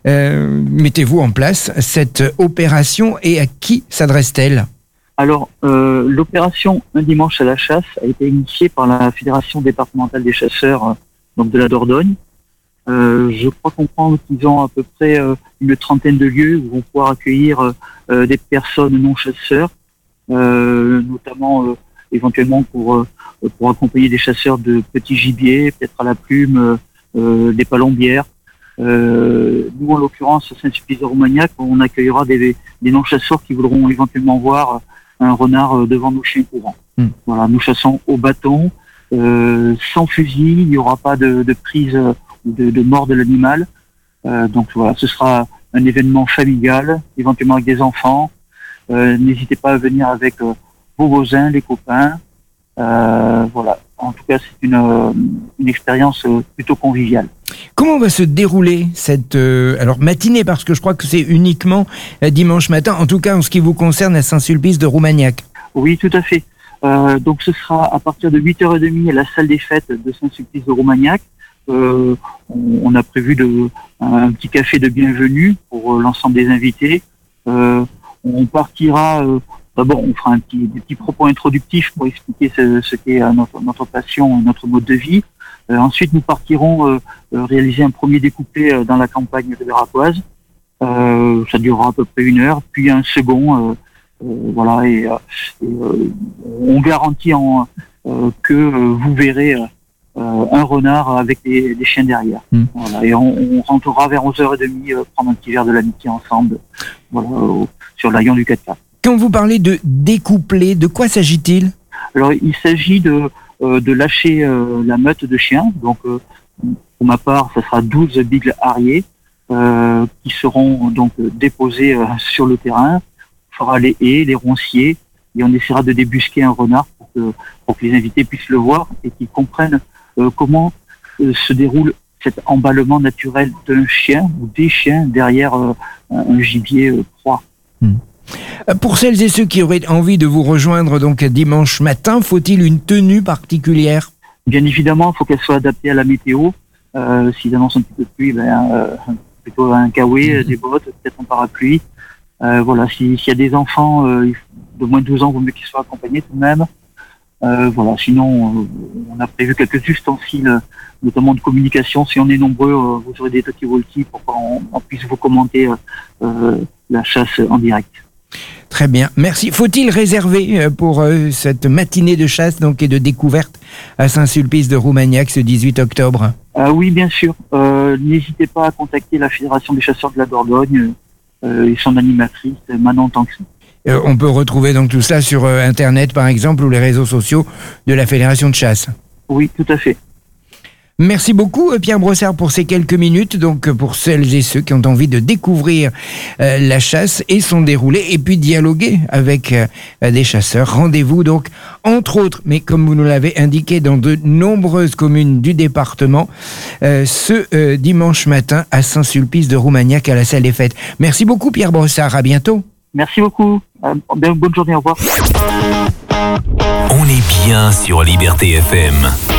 mettez-vous en place cette opération et à qui s'adresse-t-elle ? Alors, l'opération Un dimanche à la chasse a été initiée par la Fédération départementale des chasseurs donc de la Dordogne. Je crois comprendre qu'ils ont à peu près une trentaine de lieux où vont pouvoir accueillir des personnes non chasseurs, notamment éventuellement pour accompagner des chasseurs de petits gibiers, peut-être à la plume, des palombières. Nous, en l'occurrence, à Saint-Sulpice-de-Romagnac, on accueillera des non-chasseurs qui voudront éventuellement voir un renard devant nos chiens courants. Voilà, nous chassons au bâton, sans fusil, il n'y aura pas de prise de mort de l'animal. Donc voilà, ce sera un événement familial, éventuellement avec des enfants. N'hésitez pas à venir avec vos voisins, les copains. Voilà. En tout cas, c'est une expérience plutôt conviviale. Comment va se dérouler cette matinée, parce que je crois que c'est uniquement dimanche matin, en tout cas en ce qui vous concerne à Saint-Sulpice-de-Romagnac. Oui, tout à fait. Donc ce sera à partir de 8h30 à la salle des fêtes de Saint-Sulpice-de-Romagnac. On a prévu un petit café de bienvenue pour l'ensemble des invités. On partira... D'abord, on fera des petits propos introductifs pour expliquer ce qu'est notre passion et notre mode de vie. Ensuite, nous partirons réaliser un premier découpé dans la campagne de Veracoise. Ça durera à peu près 1 heure, puis un second. Voilà, et on garantit que vous verrez un renard avec des chiens derrière. Voilà, et on rentrera vers 11h30 prendre un petit verre de l'amitié ensemble, voilà, sur l'Aillon du 4x4. Quand vous parlez de découpler, de quoi s'agit-il ? Alors, il s'agit de lâcher la meute de chiens. Donc, pour ma part, ça sera 12 bigles arriers qui seront donc déposés sur le terrain. On fera les haies, les ronciers, et on essaiera de débusquer un renard pour que les invités puissent le voir et qu'ils comprennent comment se déroule cet emballement naturel d'un chien ou des chiens derrière un gibier proie. Pour celles et ceux qui auraient envie de vous rejoindre donc dimanche matin, faut-il une tenue particulière ? Bien évidemment, il faut qu'elle soit adaptée à la météo. S'il annonce un petit peu de pluie, plutôt un kawaii, des bottes, peut-être un parapluie. Voilà, s'il y a des enfants de moins de 12 ans, il vaut mieux qu'ils soient accompagnés tout de même. Voilà, sinon, on a prévu quelques ustensiles, notamment de communication. Si on est nombreux, vous aurez des talkie-walkie pour qu'on puisse vous commenter la chasse en direct. Très bien, merci. Faut-il réserver pour cette matinée de chasse donc, et de découverte à Saint-Sulpice-de-Romagnac ce 18 octobre ? Oui, bien sûr. N'hésitez pas à contacter la Fédération des chasseurs de la Dordogne et son animatrice, Manon Tanxi. On peut retrouver donc tout cela sur Internet, par exemple, ou les réseaux sociaux de la Fédération de chasse. Oui, tout à fait. Merci beaucoup Pierre Brossard pour ces quelques minutes, donc pour celles et ceux qui ont envie de découvrir la chasse et son déroulé et puis dialoguer avec des chasseurs. Rendez-vous donc entre autres, mais comme vous nous l'avez indiqué, dans de nombreuses communes du département ce dimanche matin à Saint-Sulpice-de-Romagnac à la salle des fêtes. Merci beaucoup Pierre Brossard, à bientôt. Merci beaucoup, bonne journée, au revoir. On est bien sur Liberté FM.